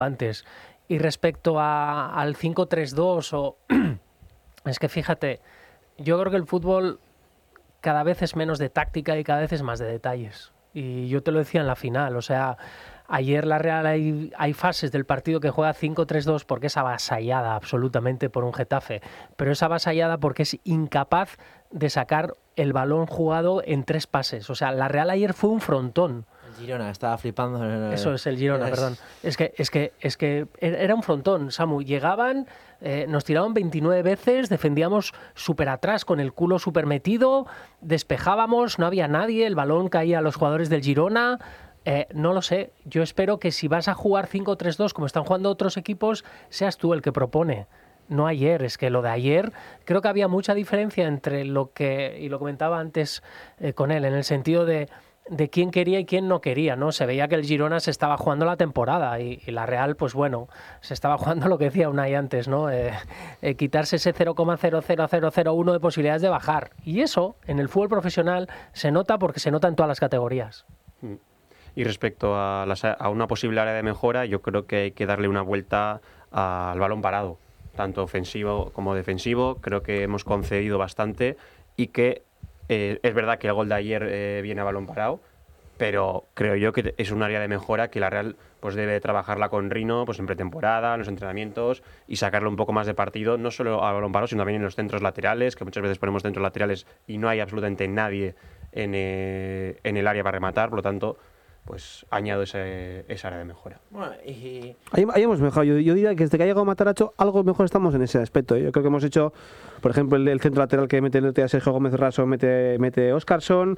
antes. Y respecto al 5-3-2 o... es que fíjate, yo creo que el fútbol cada vez es menos de táctica y cada vez es más de detalles. Y yo te lo decía en la final, o sea, ayer la Real hay fases del partido que juega 5-3-2 porque es avasallada absolutamente por un Getafe, pero es avasallada porque es incapaz de sacar el balón jugado en 3 pases. O sea, la Real ayer fue un frontón. El Girona, estaba flipando. Eso es el Girona, perdón. Es que era un frontón, Samu. Llegaban, nos tiraban 29 veces, defendíamos súper atrás, con el culo súper metido, despejábamos, no había nadie, el balón caía a los jugadores del Girona. No lo sé. Yo espero que si vas a jugar 5-3-2, como están jugando otros equipos, seas tú el que propone. No ayer, es que lo de ayer creo que había mucha diferencia entre lo que, y lo comentaba antes con él, en el sentido de quién quería y quién no quería, ¿no? Se veía que el Girona se estaba jugando la temporada y la Real, pues bueno, se estaba jugando lo que decía Unai antes, ¿no? Quitarse ese 0,00001 de posibilidades de bajar. Y eso, en el fútbol profesional, se nota porque se nota en todas las categorías. Y respecto a una posible área de mejora, yo creo que hay que darle una vuelta al balón parado, tanto ofensivo como defensivo. Creo que hemos concedido bastante y que es verdad que el gol de ayer viene a balón parado, pero creo yo que es un área de mejora que la Real pues debe trabajarla con Rino pues en pretemporada, en los entrenamientos y sacarle un poco más de partido, no solo a balón parado, sino también en los centros laterales, que muchas veces ponemos centros laterales y no hay absolutamente nadie en el área para rematar, por lo tanto pues añado esa área de mejora. Bueno, y... Ahí hemos mejorado. Yo diría que desde que ha llegado Matarazzo, algo mejor estamos en ese aspecto. Yo creo que hemos hecho, por ejemplo, el centro lateral que mete a Sergio Gómez Raso, mete Óscarson.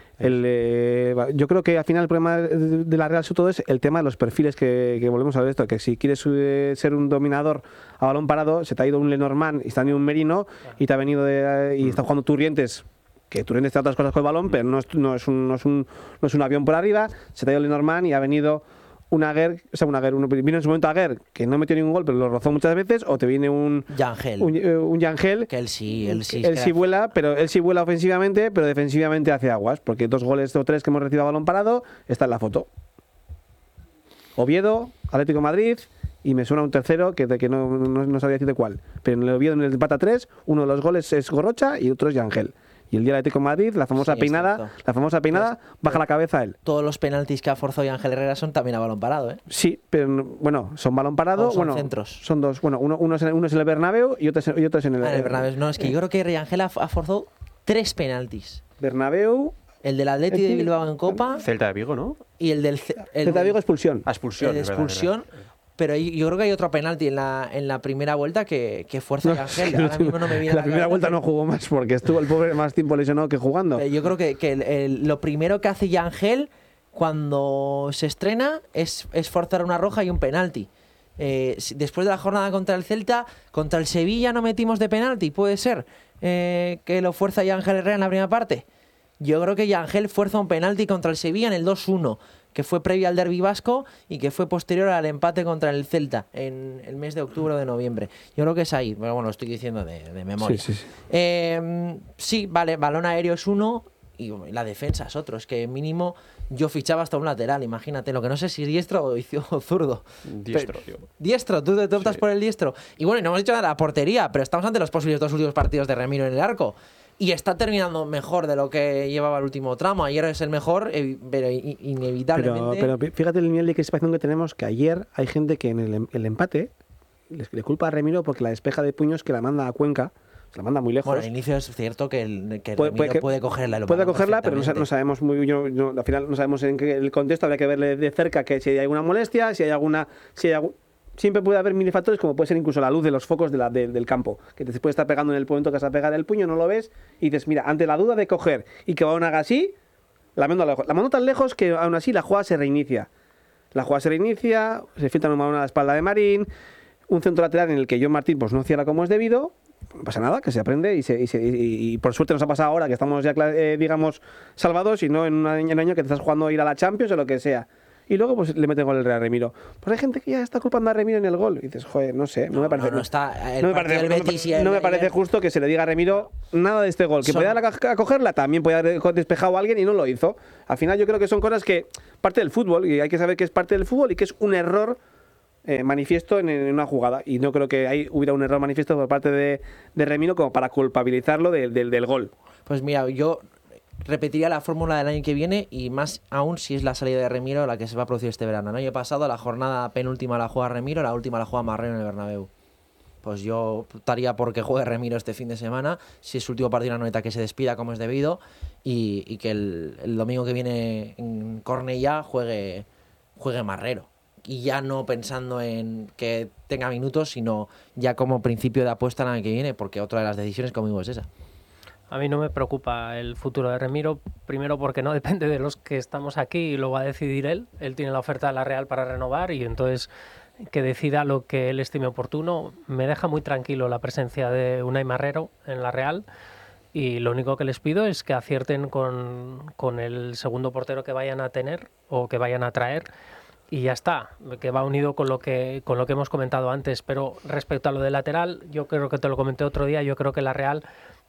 Yo creo que al final el problema de la Real sobre todo es el tema de los perfiles que volvemos a ver esto, que si quieres ser un dominador a balón parado, se te ha ido un Lenormand y está en un Merino y te ha venido y está jugando Turrientes, que Turrientes trata otras cosas con el balón, pero no es un avión por arriba. Se te ha ido Lenormand y ha venido un Aguer, vino en su momento Aguer, que no metió ningún gol, pero lo rozó muchas veces, o te viene un Yangel. Un Yangel, que él sí vuela, pero él sí vuela ofensivamente, pero defensivamente hace aguas, porque 2 goles o 3 que hemos recibido a balón parado, está en la foto. Oviedo, Atlético de Madrid, y me suena un tercero que no sabía decir de cuál, pero en el Oviedo, en el empate a 3, uno de los goles es Gorrocha y otro es Yangel. Y el día del Atlético de Madrid, la famosa peinada, baja la cabeza a él. Todos los penaltis que ha forzado Ángel Herrera son también a balón parado, ¿eh? Sí, pero bueno, son balón parado. Son centros. Son 2. Bueno, uno es en el Bernabéu y otro es en el... el Bernabéu. No, es que yo creo que Ángel ha forzado 3 penaltis. Bernabéu... El del Atleti de Bilbao en Copa. Celta de Vigo, ¿no? Y el del... Celta de Vigo, expulsión. Expulsión. Expulsión. Pero yo creo que hay otro penalti en la primera vuelta que fuerza a Ángel. Ahora mismo no me viene la primera vuelta no jugó más porque estuvo el pobre más tiempo lesionado que jugando. Yo creo que lo primero que hace Ángel cuando se estrena es forzar una roja y un penalti. Después de la jornada contra el Celta, contra el Sevilla no metimos de penalti. Puede ser que lo fuerza Ángel Herrera en la primera parte. Yo creo que Ángel fuerza un penalti contra el Sevilla en el 2-1. Que fue previo al derbi vasco y que fue posterior al empate contra el Celta en el mes de octubre o de noviembre. Yo creo que es ahí, pero bueno, lo estoy diciendo de memoria. Sí. Sí, vale, balón aéreo es uno y la defensa es otro. Es que mínimo yo fichaba hasta un lateral, imagínate. Lo que no sé si es diestro o zurdo. Diestro, tío. Diestro, tú te optas por el diestro. Y bueno, no hemos dicho nada de la portería, pero estamos ante los posibles 2 últimos partidos de Remiro en el arco. Y está terminando mejor de lo que llevaba el último tramo. Ayer es el mejor, pero inevitablemente... Pero fíjate el nivel de crispación que tenemos, que ayer hay gente que en el empate le culpa a Remiro porque la despeja de puños que la manda a Cuenca, se la manda muy lejos. Bueno, al inicio es cierto que Remiro puede cogerla. Puede cogerla, pero no sabemos al final no sabemos en qué el contexto, habría que verle de cerca que si hay alguna molestia, siempre puede haber mil factores, como puede ser incluso la luz de los focos del campo, que te puede estar pegando en el momento que vas a pegar el puño, no lo ves, y dices, mira, ante la duda de coger y que aún haga así, la mando tan lejos que aún así la jugada se reinicia. Se filtra un balón a la espalda de Marín, un centro lateral en el que John Martín pues no cierra como es debido, no pasa nada, que se aprende y por suerte nos ha pasado ahora que estamos ya, digamos, salvados y no en un año que te estás jugando a ir a la Champions o lo que sea. Y luego pues le mete gol el Real Remiro. Pues hay gente que ya está culpando a Remiro en el gol. Y dices, joder, no sé, no me parece. No me parece justo que se le diga a Remiro nada de este gol. Que podía a cogerla, también podía haber despejado a alguien y no lo hizo. Al final yo creo que son cosas que parte del fútbol y hay que saber que es parte del fútbol y que es un error manifiesto en una jugada, y no creo que ahí hubiera un error manifiesto por parte de Remiro como para culpabilizarlo del gol. Pues mira, yo repetiría la fórmula del año que viene, y más aún si es la salida de Remiro la que se va a producir este verano. El año pasado la jornada penúltima la juega Remiro, la última la juega Marrero en el Bernabéu. Pues yo optaría por que juegue Remiro este fin de semana, si es su último partido en la Anoeta, que se despida como es debido, y que el domingo que viene en Cornellá juegue Marrero. Y ya no pensando en que tenga minutos, sino ya como principio de apuesta el año que viene, porque otra de las decisiones conmigo es esa. A mí no me preocupa el futuro de Remiro, primero porque no depende de los que estamos aquí y lo va a decidir él. Él tiene la oferta de la Real para renovar y entonces que decida lo que él estime oportuno. Me deja muy tranquilo la presencia de Unai Marrero en la Real, y lo único que les pido es que acierten con el segundo portero que vayan a tener o que vayan a traer. Y ya está, que va unido con lo que hemos comentado antes. Pero respecto a lo del lateral, yo creo que te lo comenté otro día, yo creo que la Real,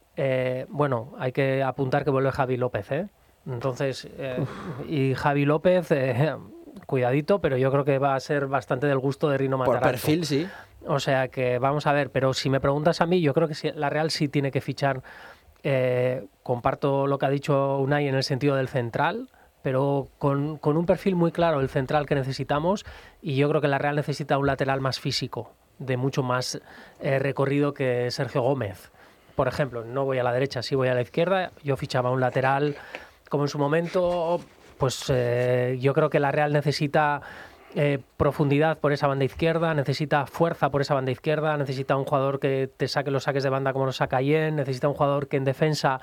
hay que apuntar que vuelve Javi López, ¿eh? Entonces, y Javi López, cuidadito, pero yo creo que va a ser bastante del gusto de Rino Matarazzo. Por perfil, sí. O sea que vamos a ver, pero si me preguntas a mí, yo creo que la Real sí tiene que fichar, comparto lo que ha dicho Unai en el sentido del central, pero con un perfil muy claro, el central que necesitamos, y yo creo que la Real necesita un lateral más físico, de mucho más recorrido que Sergio Gómez. Por ejemplo, no voy a la derecha, sí voy a la izquierda. Yo fichaba un lateral como en su momento, pues yo creo que la Real necesita profundidad por esa banda izquierda, necesita fuerza por esa banda izquierda, necesita un jugador que te saque los saques de banda como los saca Yen, necesita un jugador que en defensa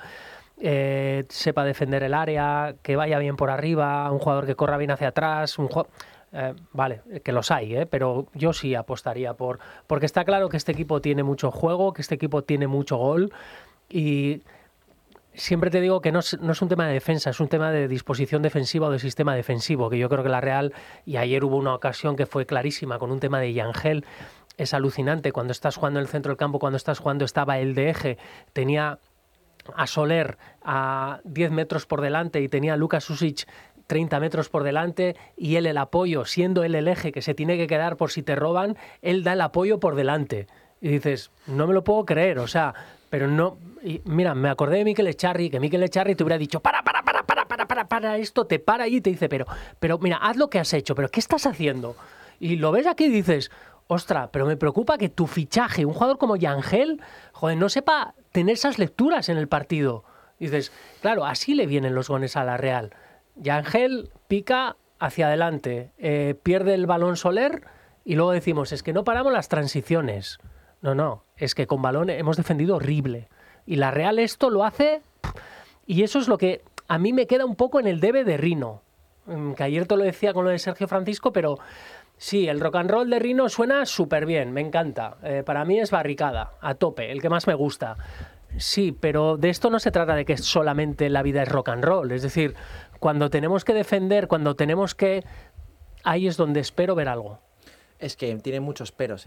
sepa defender el área, que vaya bien por arriba, un jugador que corra bien hacia atrás, vale, que los hay, pero yo sí apostaría porque está claro que este equipo tiene mucho juego, que este equipo tiene mucho gol, y siempre te digo que no es un tema de defensa, es un tema de disposición defensiva o de sistema defensivo, que yo creo que la Real, y ayer hubo una ocasión que fue clarísima con un tema de Yangel, es alucinante, cuando estás jugando en el centro del campo, cuando estás jugando estaba el de eje, tenía a Soler a 10 metros por delante y tenía a Luka Susic 30 metros por delante, y él el apoyo, siendo él el eje que se tiene que quedar por si te roban, él da el apoyo por delante. Y dices, no me lo puedo creer, o sea, pero no... Y mira, me acordé de Mikel Echarri, que Mikel Echarri te hubiera dicho, para, esto te para ahí y te dice, pero mira, haz lo que has hecho, pero ¿qué estás haciendo? Y lo ves aquí y dices, ostras, pero me preocupa que tu fichaje, un jugador como Yangel, joder, no sepa tener esas lecturas en el partido. Y dices, claro, así le vienen los goles a la Real. Yangel pica hacia adelante, pierde el balón Soler y luego decimos, es que no paramos las transiciones. No, es que con balón hemos defendido horrible. Y la Real esto lo hace, y eso es lo que a mí me queda un poco en el debe de Rino. Que ayer te lo decía con lo de Sergio Francisco, pero sí, el rock and roll de Rino suena súper bien, me encanta. Para mí es barricada, a tope, el que más me gusta. Sí, pero de esto no se trata de que solamente la vida es rock and roll. Es decir, cuando tenemos que defender, cuando tenemos que... Ahí es donde espero ver algo. Es que tiene muchos peros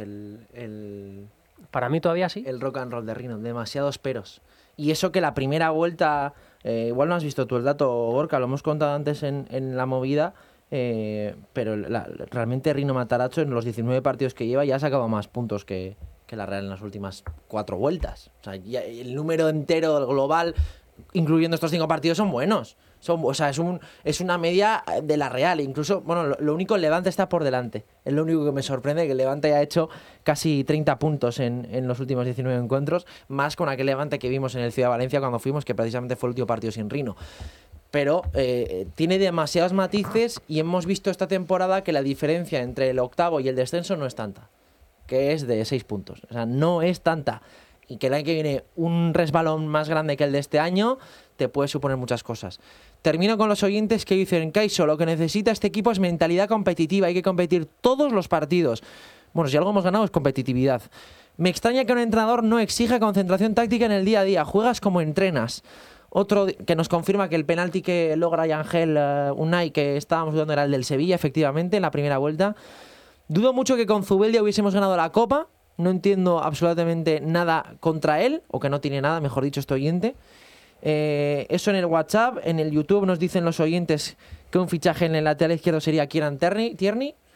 Para mí todavía sí. El rock and roll de Rino, demasiados peros. Y eso que la primera vuelta, igual no has visto tú el dato, Gorka, lo hemos contado antes en la movida, pero realmente Rino Matarazzo en los 19 partidos que lleva ya ha sacado más puntos que la Real en las últimas 4 vueltas. O sea, ya el número entero, el global, incluyendo estos 5 partidos, son buenos. Es una media de la Real. Incluso, bueno, lo único, el Levante está por delante. Es lo único que me sorprende, que el Levante haya hecho casi 30 puntos en los últimos 19 encuentros, más con aquel Levante que vimos en el Ciudad de Valencia cuando fuimos, que precisamente fue el último partido sin Rino. Pero tiene demasiados matices, y hemos visto esta temporada que la diferencia entre el octavo y el descenso no es tanta, que es de 6 puntos. O sea, no es tanta. Y que el año que viene un resbalón más grande que el de este año te puede suponer muchas cosas. Termino con los oyentes que dicen, Kaiso, lo que necesita este equipo es mentalidad competitiva, hay que competir todos los partidos. Bueno, si algo hemos ganado es competitividad. Me extraña que un entrenador no exija concentración táctica en el día a día, juegas como entrenas. Otro que nos confirma que el penalti que logra Yangel Unai, que estábamos dudando, era el del Sevilla, efectivamente, en la primera vuelta. Dudo mucho que con Zubeldia hubiésemos ganado la Copa. No entiendo absolutamente nada contra él, o que no tiene nada, mejor dicho, este oyente. Eso en el WhatsApp. En el YouTube nos dicen los oyentes que un fichaje en el lateral izquierdo sería Kieran Tierney,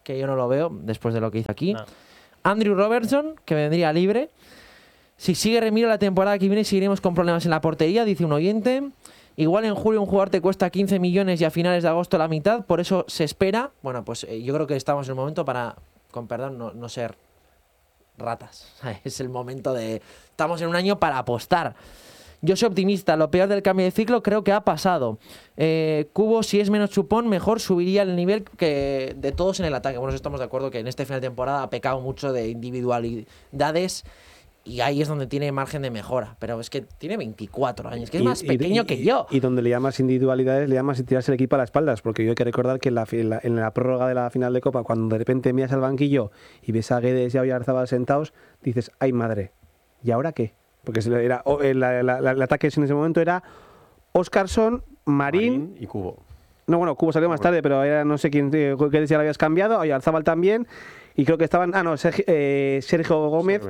que yo no lo veo después de lo que hizo aquí. No. Andrew Robertson, que vendría libre. Si sigue Remiro la temporada que viene, seguiremos con problemas en la portería, dice un oyente. Igual en julio un jugador te cuesta 15 millones y a finales de agosto la mitad, por eso se espera. Bueno, pues yo creo que estamos en el momento para, con perdón, no ser ratas. Es el momento de... Estamos en un año para apostar. Yo soy optimista, lo peor del cambio de ciclo creo que ha pasado. Cubo, si es menos chupón, mejor subiría el nivel que de todos en el ataque. Bueno, estamos de acuerdo que en este final de temporada ha pecado mucho de individualidades y ahí es donde tiene margen de mejora. Pero es que tiene 24 años, que es más pequeño que yo. Y donde le llamas individualidades, le llamas tirarse el equipo a las espaldas, porque yo hay que recordar que en la prórroga de la final de Copa, cuando de repente miras al banquillo y ves a Guedes y a Oyarzabal sentados, dices, ¡ay madre! ¿Y ahora qué? Porque el ataque en ese momento era Óscarson, Marín y Cubo. No, bueno, Cubo salió más tarde, pero era, no sé quién, que ya lo habías cambiado, Oyarzabal también, y creo que estaban, Sergio Gómez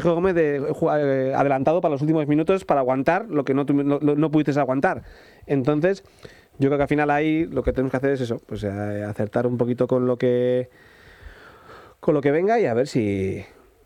adelantado para los últimos minutos para aguantar lo que no pudiste aguantar. Entonces, yo creo que al final ahí lo que tenemos que hacer es eso, pues acertar un poquito con lo que venga y a ver si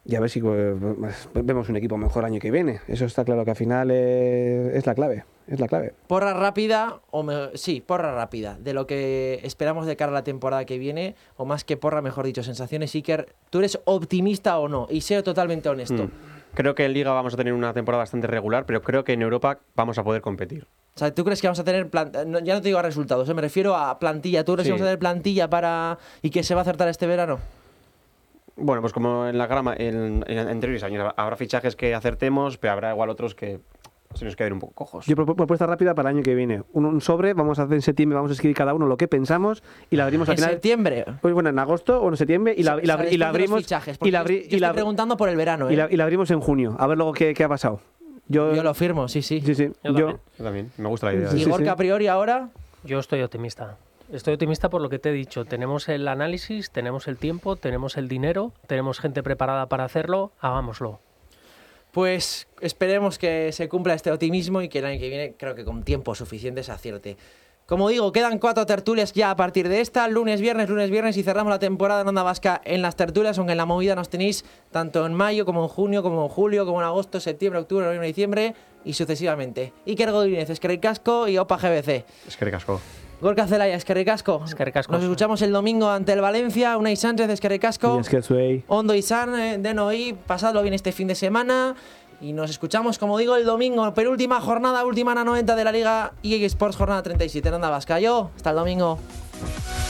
vemos un equipo mejor año que viene. Eso está claro que al final es la clave. Porra rápida, porra rápida, de lo que esperamos de cara a la temporada que viene, o más que porra, mejor dicho, sensaciones. Iker, ¿tú eres optimista o no? Y sé totalmente honesto. Creo que en Liga vamos a tener una temporada bastante regular, pero creo que en Europa vamos a poder competir. O sea, ¿tú crees que vamos a tener ya no te digo a resultados, me refiero a plantilla? ¿Tú crees que vamos a tener plantilla y que se va a acertar este verano? Bueno, pues como en la grama, en anteriores años habrá fichajes que acertemos, pero habrá igual otros que se nos queden un poco cojos. Yo propuesta rápida para el año que viene. Un sobre, vamos a hacer en septiembre, vamos a escribir cada uno lo que pensamos y la abrimos al final. ¿En septiembre? Pues bueno, en agosto o en septiembre y la abrimos. Yo estoy preguntando por el verano. Y la abrimos en junio, a ver luego qué ha pasado. Yo lo firmo, sí. Yo también, me gusta la idea. ¿Y Gorka a priori ahora? Yo estoy optimista. Estoy optimista por lo que te he dicho. Tenemos el análisis, tenemos el tiempo, tenemos el dinero, tenemos gente preparada para hacerlo, hagámoslo. Pues esperemos que se cumpla este optimismo y que el año que viene, creo que con tiempo suficiente, se acierte. Como digo, quedan 4 tertulias ya a partir de esta, lunes, viernes, y cerramos la temporada en Onda Vasca en las tertulias, aunque en la movida nos tenéis tanto en mayo, como en junio, como en julio, como en agosto, septiembre, octubre, noviembre, diciembre y sucesivamente. Iker Godínez, Eskerrik asko y Opa GBC. Eskerrik asko. Gorka Zelaya, Eskerrik asko. Nos escuchamos el domingo ante el Valencia. Unai Sánchez, Eskerrik asko. Ondo Izan, Denoi, pasadlo bien este fin de semana. Y nos escuchamos, como digo, el domingo, penúltima jornada, última 90 de la Liga EA Sports, jornada 37 en Onda Vasca. Hasta el domingo.